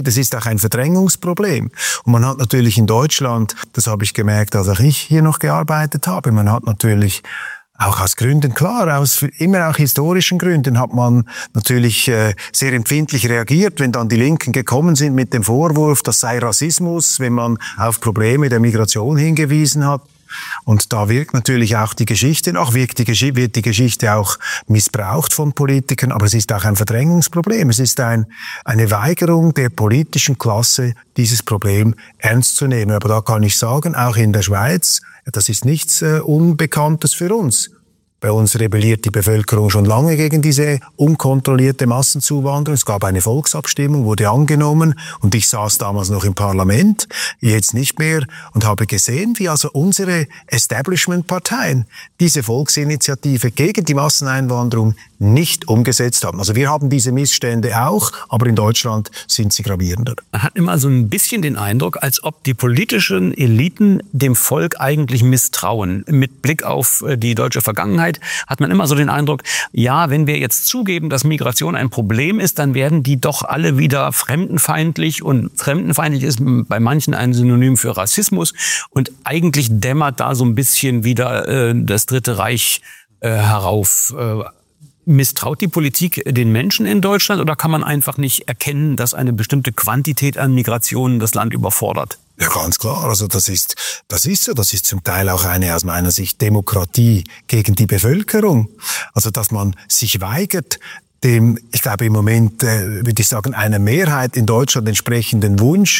Es ist auch ein Verdrängungsproblem. Und man hat natürlich in Deutschland, das habe ich gemerkt, als auch ich hier noch gearbeitet habe, man hat natürlich auch aus Gründen, klar, immer auch historischen Gründen hat man natürlich sehr empfindlich reagiert, wenn dann die Linken gekommen sind mit dem Vorwurf, das sei Rassismus, wenn man auf Probleme der Migration hingewiesen hat. Und da wirkt natürlich auch die Geschichte nach, wird die Geschichte auch missbraucht von Politikern, aber es ist auch ein Verdrängungsproblem. Es ist eine Weigerung der politischen Klasse, dieses Problem ernst zu nehmen. Aber da kann ich sagen, auch in der Schweiz, das ist nichts Unbekanntes für uns. Bei uns rebelliert die Bevölkerung schon lange gegen diese unkontrollierte Massenzuwanderung. Es gab eine Volksabstimmung, wurde angenommen und ich saß damals noch im Parlament, jetzt nicht mehr, und habe gesehen, wie also unsere Establishment-Parteien diese Volksinitiative gegen die Masseneinwanderung nicht umgesetzt haben. Also wir haben diese Missstände auch, aber in Deutschland sind sie gravierender. Man hat immer so ein bisschen den Eindruck, als ob die politischen Eliten dem Volk eigentlich misstrauen. Mit Blick auf die deutsche Vergangenheit hat man immer so den Eindruck, ja, wenn wir jetzt zugeben, dass Migration ein Problem ist, dann werden die doch alle wieder fremdenfeindlich. Und fremdenfeindlich ist bei manchen ein Synonym für Rassismus. Und eigentlich dämmert da so ein bisschen wieder das Dritte Reich herauf. Misstraut die Politik den Menschen in Deutschland oder kann man einfach nicht erkennen, dass eine bestimmte Quantität an Migrationen das Land überfordert? Ja, ganz klar. Also das ist so. Das ist zum Teil auch eine, aus meiner Sicht, Demokratie gegen die Bevölkerung. Also, dass man sich weigert, dem, ich glaube im Moment, würde ich sagen, einer Mehrheit in Deutschland entsprechenden Wunsch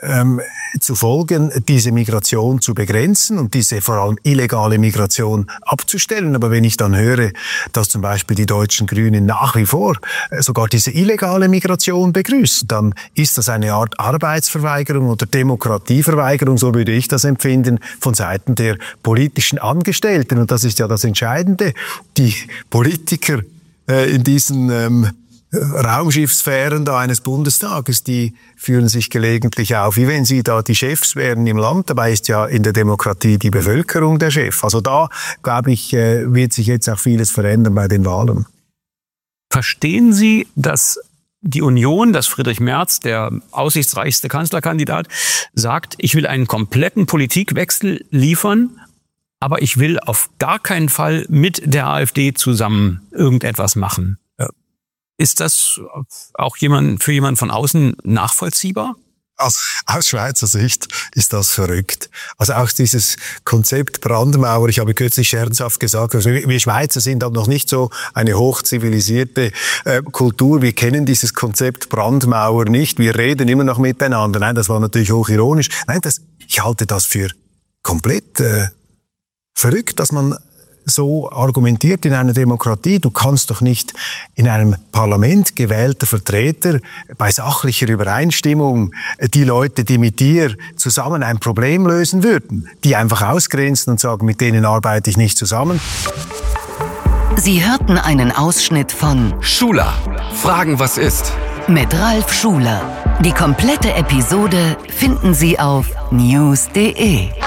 zu folgen, diese Migration zu begrenzen und diese vor allem illegale Migration abzustellen. Aber wenn ich dann höre, dass zum Beispiel die deutschen Grünen nach wie vor sogar diese illegale Migration begrüßen, dann ist das eine Art Arbeitsverweigerung oder Demokratieverweigerung, so würde ich das empfinden, von Seiten der politischen Angestellten. Und das ist ja das Entscheidende. Die Politiker in diesen Raumschiffsphären da eines Bundestages, die fühlen sich gelegentlich auf, wie wenn sie da die Chefs wären im Land. Dabei ist ja in der Demokratie die Bevölkerung der Chef. Also da, glaube ich, wird sich jetzt auch vieles verändern bei den Wahlen. Verstehen Sie, dass die Union, dass Friedrich Merz, der aussichtsreichste Kanzlerkandidat, sagt, ich will einen kompletten Politikwechsel liefern, aber ich will auf gar keinen Fall mit der AfD zusammen irgendetwas machen. Ist das auch für jemanden von außen nachvollziehbar? Aus Schweizer Sicht ist das verrückt. Also auch dieses Konzept Brandmauer, ich habe kürzlich scherzhaft gesagt, also wir Schweizer sind aber noch nicht so eine hochzivilisierte Kultur. Wir kennen dieses Konzept Brandmauer nicht. Wir reden immer noch miteinander. Nein, das war natürlich hochironisch. Nein, ich halte das für komplett verrückt, dass man so argumentiert in einer Demokratie. Du kannst doch nicht in einem Parlament gewählter Vertreter bei sachlicher Übereinstimmung die Leute, die mit dir zusammen ein Problem lösen würden, die einfach ausgrenzen und sagen, mit denen arbeite ich nicht zusammen. Sie hörten einen Ausschnitt von Schuler. Fragen, was ist? Mit Ralf Schuler. Die komplette Episode finden Sie auf news.de.